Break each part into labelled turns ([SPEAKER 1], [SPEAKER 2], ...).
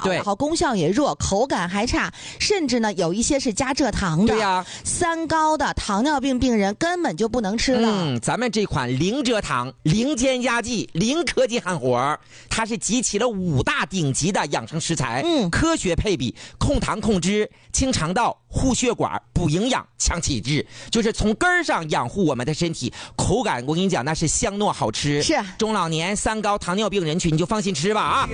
[SPEAKER 1] 然后功效也弱，口感还差，甚至呢有一些是加蔗糖的。
[SPEAKER 2] 对呀，
[SPEAKER 1] 三高的糖尿病病人根本就不能吃了。
[SPEAKER 2] 咱们这款零蔗糖、零添加剂、零科技汉活，它是集齐了5大顶级的养生食材，科学配比，控糖控脂，清肠道，护血管，补营养，强体质，就是从根儿上养护我们的身体。口感我跟你讲，那是香糯好吃。
[SPEAKER 1] 是
[SPEAKER 2] 中老年三高糖尿病人群你就放心吃吧啊！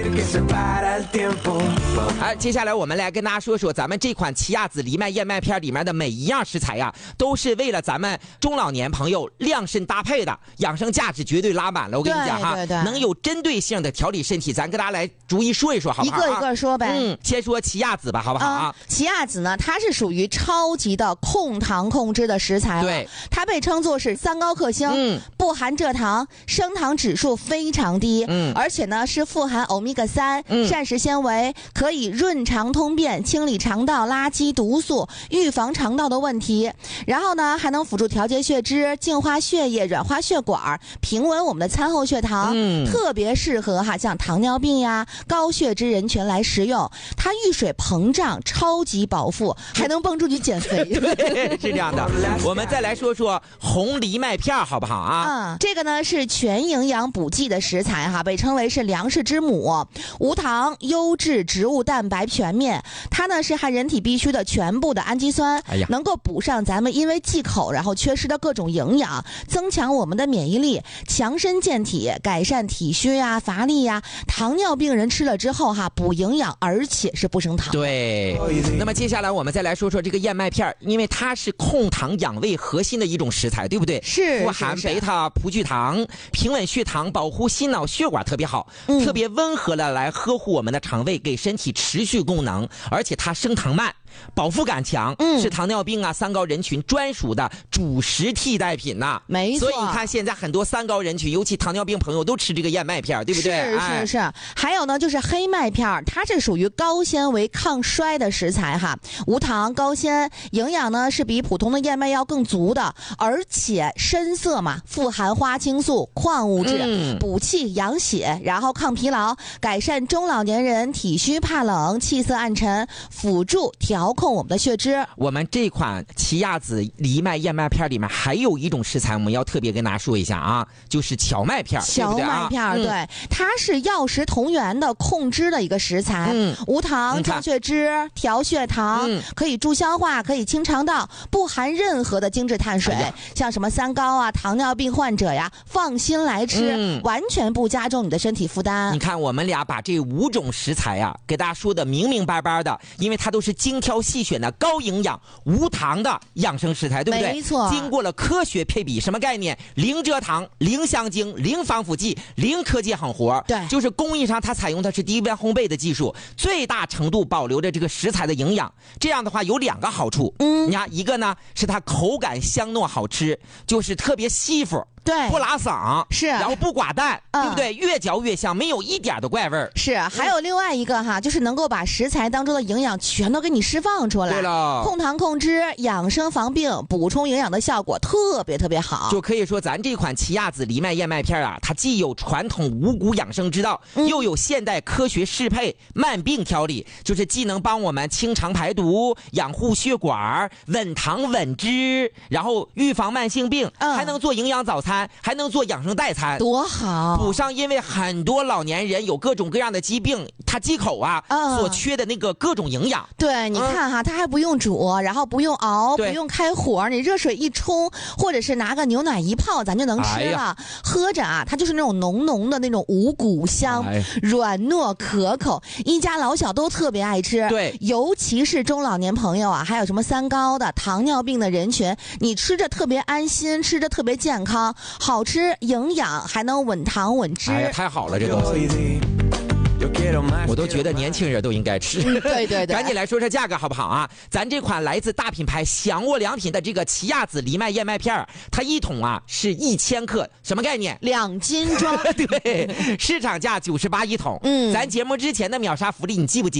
[SPEAKER 2] 接下来我们来跟大家说说咱们这款奇亚籽藜麦燕麦片里面的每一样食材呀，都是为了咱们中老年朋友量身搭配的，养生价值绝对拉满了。我跟你讲哈，能有针对性的调理身体，咱跟大家来逐一说一说，好不好？
[SPEAKER 1] 一个一个说呗。
[SPEAKER 2] 先说奇亚籽吧，好不好啊？
[SPEAKER 1] 奇亚籽呢，它是属于超级的控糖控脂的食材，
[SPEAKER 2] 对，
[SPEAKER 1] 它被称作是三高克星，不含蔗糖，升糖指数非常低，而且呢是富含欧米伽3、膳食纤维，可以润肠通便，清理肠道垃圾毒素，预防肠道的问题。然后呢，还能辅助调节血脂，净化血液，软化血管，平稳我们的餐后血糖，特别适合像糖尿病呀、高血脂人群来食用。它遇水膨胀，超级饱腹，还能帮助你减肥。
[SPEAKER 2] 对，是这样的。我们再来说说红藜麦片，好不好啊？
[SPEAKER 1] 这个呢是全营养补剂的食材哈，被称为是粮食之母，无糖优质植物蛋白全面。它呢是含人体必需的全部的氨基酸，能够补上咱们因为忌口然后缺失的各种营养，增强我们的免疫力，强身健体，改善体虚呀、乏力呀。糖尿病人吃了之后哈，补营养，而且是不升糖。
[SPEAKER 2] 对。那么接下来我们再来说说这个燕麦片，因为它是控糖养胃核心的一种食材，对不对？
[SPEAKER 1] 是。
[SPEAKER 2] 富含贝塔葡聚糖，平稳血糖，保护心脑血管特别好，特别温和的来呵护我们的肠胃，给身体持续功能，而且它升糖慢，饱腹感强，是糖尿病啊三高人群专属的主食替代品呐。
[SPEAKER 1] 没错。
[SPEAKER 2] 所以你看现在很多三高人群，尤其糖尿病朋友都吃这个燕麦片，对不对？
[SPEAKER 1] 是。还有呢，就是黑麦片，它是属于高纤维抗衰的食材哈，无糖高纤，营养呢是比普通的燕麦要更足的，而且深色嘛，富含花青素、矿物质，补气养血，然后抗疲劳，改善中老年人体虚怕冷、气色暗沉，辅助调控我们的血脂。
[SPEAKER 2] 我们这款奇亚籽藜麦燕麦片里面还有一种食材，我们要特别跟大家说一下啊，就是荞麦片，
[SPEAKER 1] 荞麦片，对，它是药食同源的控脂的一个食材，无糖降血脂、调血糖，可以助消化，可以清肠道，不含任何的精致碳水，像什么三高啊、糖尿病患者呀，放心来吃，完全不加重你的身体负担。
[SPEAKER 2] 你看我们俩把这5种食材啊给大家说的明明白白的，因为它都是精挑细选的高营养无糖的养生食材，对不对？
[SPEAKER 1] 没错，
[SPEAKER 2] 经过了科学配比，什么概念？零蔗糖、零香精、零防腐剂、零科技狠活。
[SPEAKER 1] 对，
[SPEAKER 2] 就是工艺上它采用的是低温烘焙的技术，最大程度保留着这个食材的营养。这样的话有2个好处，你看一个呢是它口感香糯好吃，就是特别吸附。
[SPEAKER 1] 对，
[SPEAKER 2] 不拉嗓，
[SPEAKER 1] 是，
[SPEAKER 2] 然后不寡淡，对不对？越嚼越香，没有一点的怪味儿。
[SPEAKER 1] 是，还有另外一个哈，就是能够把食材当中的营养全都给你释放出来。
[SPEAKER 2] 对了，
[SPEAKER 1] 控糖控脂、养生防病、补充营养的效果特别好。
[SPEAKER 2] 就可以说咱这款奇亚籽藜麦燕麦片啊，它既有传统五谷养生之道，又有现代科学适配慢病调理，就是既能帮我们清肠排毒、养护血管、稳糖稳脂，然后预防慢性病，还能做营养早餐，还能做养生代餐，
[SPEAKER 1] 多好！
[SPEAKER 2] 补上因为很多老年人有各种各样的疾病，他忌口啊，所缺的那个各种营养。
[SPEAKER 1] 对，你看哈，它还不用煮，然后不用熬，不用开火，你热水一冲，或者是拿个牛奶一泡，咱就能吃了。喝着啊，它就是那种浓浓的那种五谷香，软糯可口，一家老小都特别爱吃。
[SPEAKER 2] 对，
[SPEAKER 1] 尤其是中老年朋友啊，还有什么三高的、糖尿病的人群，你吃着特别安心，吃着特别健康，好吃营养，还能稳糖稳脂。
[SPEAKER 2] 哎呀，太好了，这东西。我都觉得年轻人都应该吃。
[SPEAKER 1] 对，
[SPEAKER 2] 赶紧来说说价格好不好啊？咱这款来自大品牌享沃良品的这个奇亚籽藜麦燕麦片，它一桶啊是1000克，什么概念
[SPEAKER 1] ？2斤装。
[SPEAKER 2] 对，市场价98一桶。咱节目之前的秒杀福利你记不记得？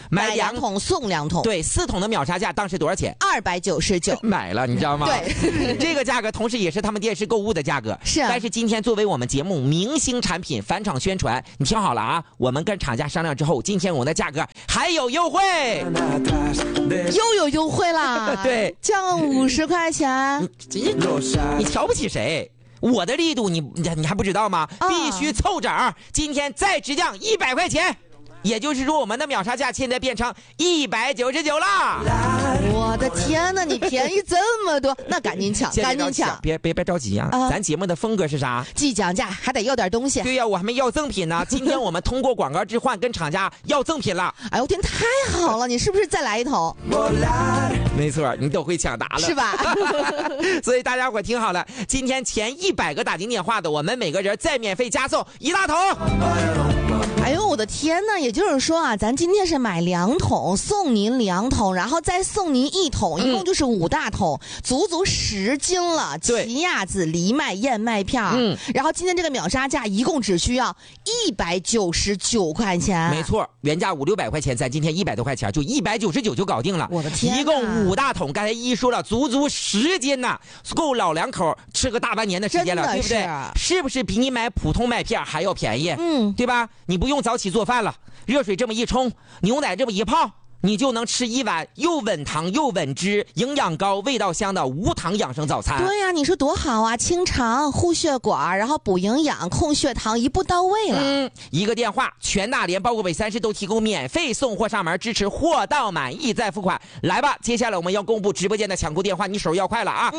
[SPEAKER 2] 买
[SPEAKER 1] 2桶送2桶。
[SPEAKER 2] 对，4桶的秒杀价当时多少钱
[SPEAKER 1] ？299。
[SPEAKER 2] 买了，你知道吗？
[SPEAKER 1] 对，
[SPEAKER 2] 这个价格同时也是他们电视购物的价格。
[SPEAKER 1] 是
[SPEAKER 2] 但是今天作为我们节目明星产品返场宣传，你听好了啊，我们跟厂家商量之后，今天我们的价格还有优惠，
[SPEAKER 1] 又有优惠啦！
[SPEAKER 2] 对，
[SPEAKER 1] 降50块钱。
[SPEAKER 2] 你瞧不起谁？我的力度你还不知道吗？必须凑整，今天再直降100块钱。也就是说，我们的秒杀价现在变成199了。
[SPEAKER 1] 我的天哪，你便宜这么多，那赶紧抢，赶紧抢！
[SPEAKER 2] 别着急啊！咱节目的风格是啥？
[SPEAKER 1] 既讲价还得要点东西。
[SPEAKER 2] 对呀，我还没要赠品呢。今天我们通过广告置换跟厂家要赠品了。
[SPEAKER 1] 哎呦天，太好了！你是不是再来一桶？
[SPEAKER 2] 没错，你都会抢答了，
[SPEAKER 1] 是吧？
[SPEAKER 2] 所以大家伙听好了，今天前100个打进电话的，我们每个人再免费加送1大桶。
[SPEAKER 1] 哎呦我的天哪！也就是说啊，咱今天是买2桶送您2桶，然后再送您1桶，一共就是5大桶，足10斤了。奇亚籽藜麦燕麦片。然后今天这个秒杀价一共只需要199块钱。
[SPEAKER 2] 没错，原价500-600块钱，咱今天100多块钱就199就搞定了。
[SPEAKER 1] 我的天！
[SPEAKER 2] 一共5大桶，刚才一说了，足10斤呐，够老两口吃个大半年的时间了，对不对？是不是比你买普通麦片还要便宜？对吧？你不用早起做饭了，热水这么一冲，牛奶这么一泡，你就能吃一碗又稳糖又稳脂、营养高、味道香的无糖养生早餐。
[SPEAKER 1] 对呀，你说多好啊！清肠、护血管，然后补营养、控血糖，一步到位了。
[SPEAKER 2] 一个电话，全大连包括北3市都提供免费送货上门，支持货到满意再付款。来吧，接下来我们要公布直播间的抢购电话，你手要快了啊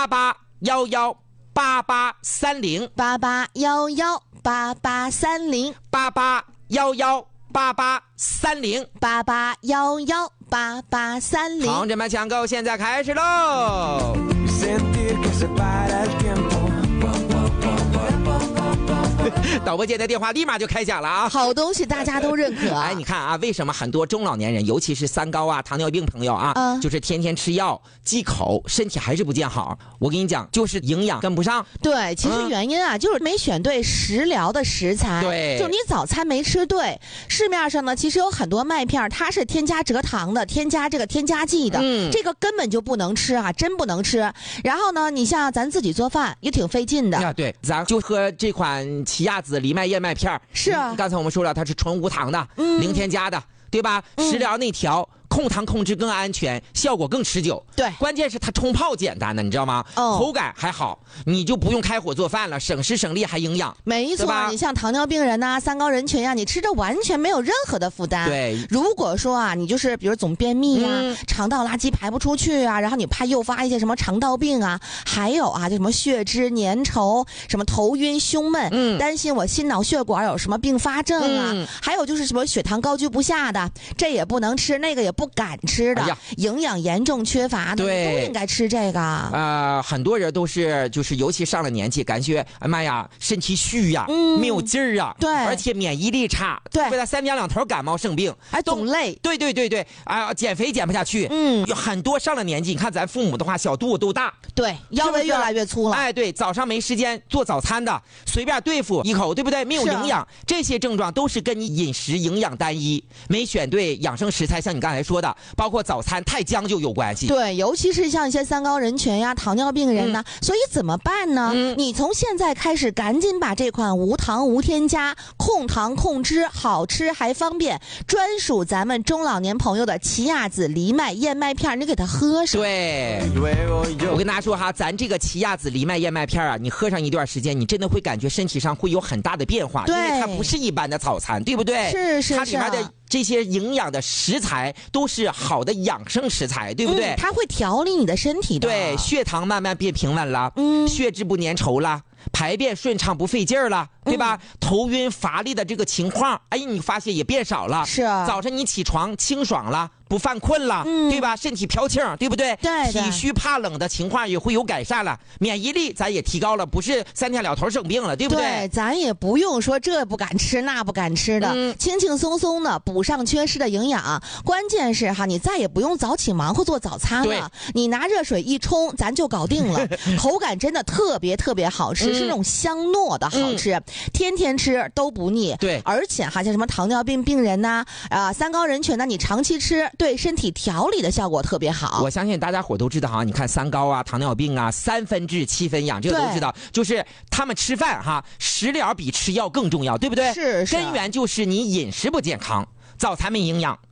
[SPEAKER 2] ！88118830
[SPEAKER 1] 88118830
[SPEAKER 2] 88118830
[SPEAKER 1] 88118830。
[SPEAKER 2] 同志们，抢购现在开始喽！导播间的电话立马就开奖了啊！
[SPEAKER 1] 好东西大家都认可。
[SPEAKER 2] 哎，你看啊，为什么很多中老年人，尤其是三高啊、糖尿病朋友啊，就是天天吃药忌口，身体还是不见好？我跟你讲，就是营养跟不上。
[SPEAKER 1] 对，其实原因啊，就是没选对食疗的食材。
[SPEAKER 2] 对，
[SPEAKER 1] 就你早餐没吃对。市面上呢，其实有很多麦片，它是添加蔗糖的，添加这个添加剂的，这个根本就不能吃啊，真不能吃。然后呢，你像咱自己做饭也挺费劲的。
[SPEAKER 2] 呀，对，咱就喝这款奇亚籽藜麦燕麦片。
[SPEAKER 1] 是啊，
[SPEAKER 2] 刚才我们说了，它是纯无糖的，零添加的，对吧？食疗内调。控糖控制更安全，效果更持久。
[SPEAKER 1] 对，
[SPEAKER 2] 关键是它冲泡简单的，你知道吗？口感还好，你就不用开火做饭了，省时省力还营养。
[SPEAKER 1] 没错，你像糖尿病人呐、三高人群呀，你吃着完全没有任何的负担。
[SPEAKER 2] 对，
[SPEAKER 1] 如果说啊，你就是比如总便秘啊，肠道垃圾排不出去啊，然后你怕诱发一些什么肠道病啊，还有啊，就什么血脂粘稠，什么头晕胸闷，担心我心脑血管有什么并发症啊，还有就是什么血糖高居不下的，这也不能吃，那个也不敢吃的，营养严重缺乏的，对，都应该吃这个。
[SPEAKER 2] 很多人都是就是尤其上了年纪，感觉哎妈呀，身体虚呀，没有劲儿啊，
[SPEAKER 1] 对，
[SPEAKER 2] 而且免疫力差，
[SPEAKER 1] 对，
[SPEAKER 2] 为了3天2头感冒生病，
[SPEAKER 1] 还总累，
[SPEAKER 2] 对啊，减肥减不下去，有很多上了年纪，你看咱父母的话，小肚子都大，
[SPEAKER 1] 对，腰围越来越粗了，
[SPEAKER 2] 哎，对，早上没时间做早餐的，随便对付一口，对不对？没有营养，这些症状都是跟你饮食营养单一，没选对养生食材，像你刚才说的，包括早餐太将就有关系。
[SPEAKER 1] 对，尤其是像一些三高人群呀、糖尿病人呢，所以怎么办呢？你从现在开始赶紧把这款无糖无添加、控糖控脂、好吃还方便、专属咱们中老年朋友的奇亚籽藜麦燕麦片，你给它喝上。
[SPEAKER 2] 对，我跟大家说哈，咱这个奇亚籽藜麦燕麦片啊，你喝上一段时间，你真的会感觉身体上会有很大的变化，因为它不是一般的早餐，对不对？
[SPEAKER 1] 是，
[SPEAKER 2] 它里面的这些营养的食材都是好的养生食材，对不对？
[SPEAKER 1] 它会调理你的身体的。
[SPEAKER 2] 对，血糖慢慢变平稳了，血脂不粘稠了，排便顺畅不费劲儿了，对吧？头晕乏力的这个情况，哎，你发现也变少了。
[SPEAKER 1] 是啊，
[SPEAKER 2] 早晨你起床清爽了，不犯困了，对吧？身体飘轻，对不对？
[SPEAKER 1] 对，
[SPEAKER 2] 体虚怕冷的情况也会有改善了，免疫力咱也提高了，不是3天2头生病了，对不对？
[SPEAKER 1] 对，咱也不用说这不敢吃那不敢吃的，轻轻松松的补上缺失的营养。关键是哈，你再也不用早起忙活做早餐了，你拿热水一冲，咱就搞定了。口感真的特别特别好吃，是那种香糯的好吃。 天天吃都不腻。
[SPEAKER 2] 对，
[SPEAKER 1] 而且哈，像什么糖尿病病人呐，三高人群呢，你长期吃对身体调理的效果特别好。
[SPEAKER 2] 我相信大家伙都知道哈，你看三高啊、糖尿病啊，3分治7分养，这个都知道。就是他们吃饭哈，食疗比吃药更重要，对不对？
[SPEAKER 1] 是。
[SPEAKER 2] 根源就是你饮食不健康，早餐没营养。